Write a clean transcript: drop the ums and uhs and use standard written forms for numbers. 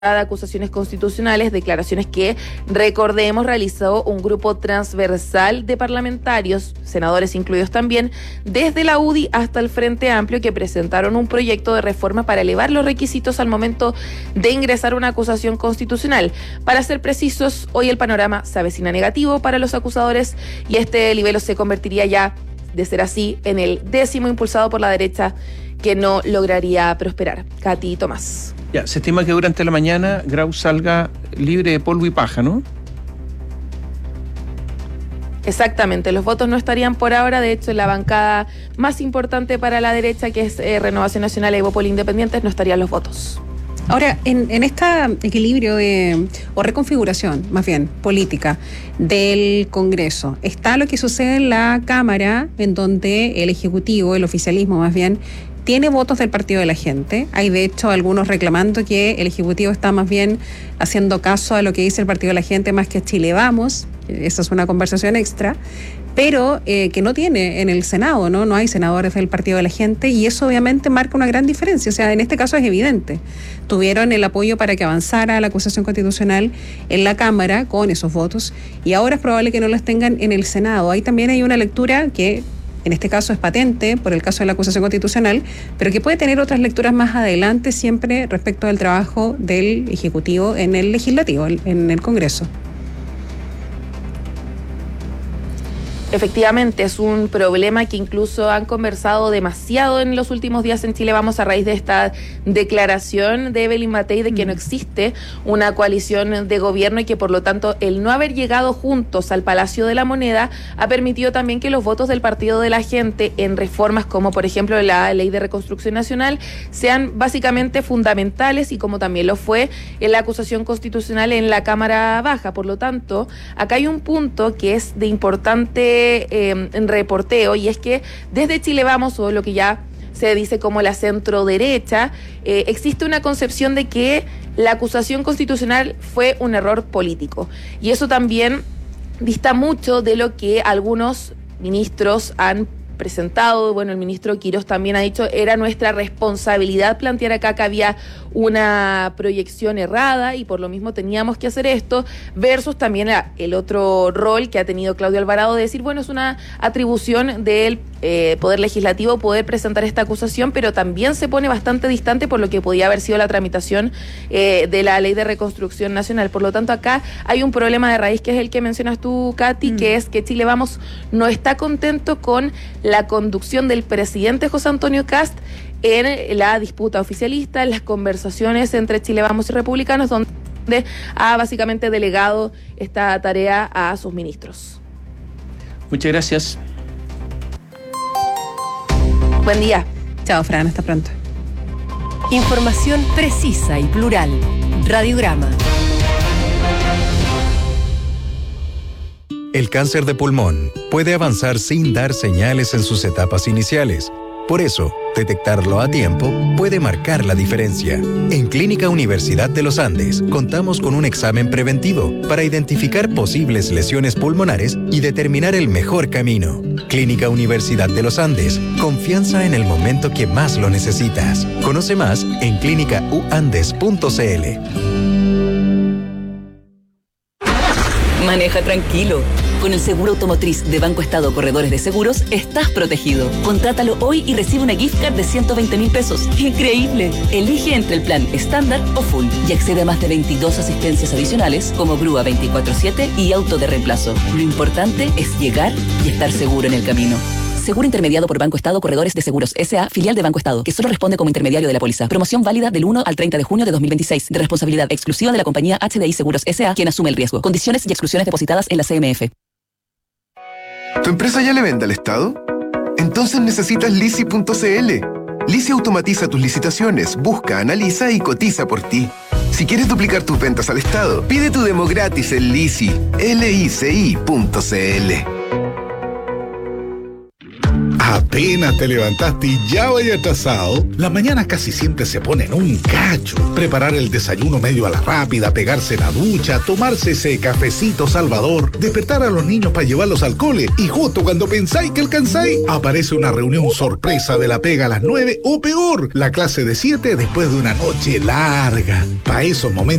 de acusaciones constitucionales, declaraciones que, recordemos, realizó un grupo transversal de parlamentarios, senadores incluidos también, desde la UDI hasta el Frente Amplio, que presentaron un proyecto de reforma para elevar los requisitos al momento de ingresar una acusación constitucional. Para ser precisos, hoy el panorama se avecina negativo para los acusadores y este libelo se convertiría ya, de ser así, en el 10º impulsado por la derecha, que no lograría prosperar. Katy Tomás. Ya, se estima que durante la mañana Grau salga libre de polvo y paja, ¿no? Exactamente, los votos no estarían por ahora. De hecho, en la bancada más importante para la derecha, que es Renovación Nacional y Evópolis Independientes, no estarían los votos. Ahora, en este equilibrio o reconfiguración, más bien, política del Congreso, está lo que sucede en la Cámara, en donde el Ejecutivo, el oficialismo más bien, tiene votos del Partido de la Gente. Hay, de hecho, algunos reclamando que el Ejecutivo está más bien haciendo caso a lo que dice el Partido de la Gente más que a Chile Vamos. Esa es una conversación extra. Pero que no tiene en el Senado, ¿no? No hay senadores del Partido de la Gente y eso obviamente marca una gran diferencia. O sea, en este caso es evidente. Tuvieron el apoyo para que avanzara la acusación constitucional en la Cámara con esos votos y ahora es probable que no los tengan en el Senado. Ahí también hay una lectura que en este caso es patente por el caso de la acusación constitucional, pero que puede tener otras lecturas más adelante siempre respecto al trabajo del Ejecutivo en el Legislativo, en el Congreso. Efectivamente, es un problema que incluso han conversado demasiado en los últimos días en Chile Vamos a raíz de esta declaración de Evelyn Matei de que no existe una coalición de gobierno y que por lo tanto el no haber llegado juntos al Palacio de la Moneda ha permitido también que los votos del Partido de la Gente en reformas como por ejemplo la Ley de Reconstrucción Nacional sean básicamente fundamentales y como también lo fue en la acusación constitucional en la Cámara Baja. Por lo tanto, acá hay un punto que es de importante en reporteo y es que desde Chile Vamos, o lo que ya se dice como la centro derecha, existe una concepción de que la acusación constitucional fue un error político y eso también dista mucho de lo que algunos ministros han presentado. Bueno, el ministro Quirós también ha dicho era nuestra responsabilidad plantear acá que había una proyección errada y por lo mismo teníamos que hacer esto, versus también el otro rol que ha tenido Claudio Alvarado de decir, bueno, es una atribución del Poder Legislativo poder presentar esta acusación, pero también se pone bastante distante por lo que podía haber sido la tramitación de la Ley de Reconstrucción Nacional. Por lo tanto, acá hay un problema de raíz que es el que mencionas tú, Katy, que es que Chile Vamos no está contento con la conducción del presidente José Antonio Kast en la disputa oficialista, en las conversaciones entre Chile Vamos y republicanos, donde ha básicamente delegado esta tarea a sus ministros. Muchas gracias. Buen día. Chao, Fran, hasta pronto. Información precisa y plural. Radiograma. El cáncer de pulmón puede avanzar sin dar señales en sus etapas iniciales. Por eso, detectarlo a tiempo puede marcar la diferencia. En Clínica Universidad de los Andes, contamos con un examen preventivo para identificar posibles lesiones pulmonares y determinar el mejor camino. Clínica Universidad de los Andes, confianza en el momento que más lo necesitas. Conoce más en clínicauandes.cl. Maneja tranquilo. Con el seguro automotriz de Banco Estado Corredores de Seguros, estás protegido. Contrátalo hoy y recibe una gift card de 120.000 pesos. ¡Increíble! Elige entre el plan estándar o full y accede a más de 22 asistencias adicionales como grúa 24/7 y auto de reemplazo. Lo importante es llegar y estar seguro en el camino. Seguro intermediado por Banco Estado Corredores de Seguros S.A., filial de Banco Estado, que solo responde como intermediario de la póliza. Promoción válida del 1 al 30 de junio de 2026, de responsabilidad exclusiva de la compañía HDI Seguros S.A., quien asume el riesgo. Condiciones y exclusiones depositadas en la CMF. ¿Tu empresa ya le vende al Estado? Entonces necesitas Lisi.cl. Lisi automatiza tus licitaciones, busca, analiza y cotiza por ti. Si quieres duplicar tus ventas al Estado, pide tu demo gratis en Lisi, lici.cl. apenas te levantaste y ya vaya atrasado, las mañanas casi siempre se ponen un cacho. Preparar el desayuno medio a la rápida, pegarse la ducha, tomarse ese cafecito salvador, despertar a los niños para llevarlos al cole y justo cuando pensáis que alcanzáis, aparece una reunión sorpresa de la pega a las 9 o peor, la clase de 7 después de una noche larga. Para esos momentos